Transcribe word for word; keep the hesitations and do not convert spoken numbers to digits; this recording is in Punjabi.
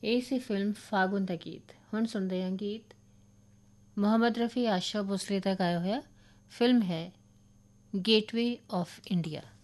ਇਹ ਸੀ ਫਿਲਮ ਫਾਗੁਨ ਦਾ ਗੀਤ। ਹੁਣ ਸੁਣਦੇ ਹਾਂ ਗੀਤ ਮੁਹੰਮਦ ਰਫੀ, ਆਸ਼ਾ ਭੋਸਲੇ ਦਾ ਗਾਇਆ ਹੋਇਆ। ਫਿਲਮ ਹੈ ਗੇਟਵੇ ਆਫ ਇੰਡੀਆ।